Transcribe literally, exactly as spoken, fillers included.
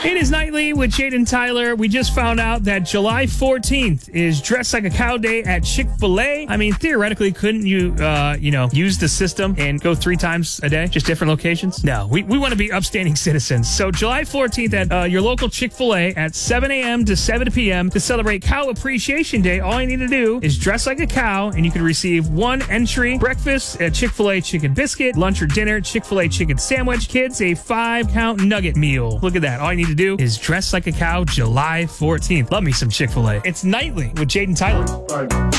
It is Nightly with Jade and Tyler. We just found out that July fourteenth is Dress Like a Cow Day at Chick-fil-A. I mean, theoretically, couldn't you, uh, you know, use the system and go three times a day? Just different locations? No, we, we want to be upstanding citizens. So July fourteenth at uh, your local Chick-fil-A at seven a.m. to seven p.m. to celebrate Cow Appreciation Day. All you need to do is dress like a cow, and you can receive one entry, breakfast, a Chick-fil-A chicken biscuit, lunch or dinner, Chick-fil-A chicken sandwich, kids, a five-count nugget meal. Look at that. All you need to do is dress like a cow July fourteenth. Love me some Chick-fil-A. It's Nightly with Jade and Tyler.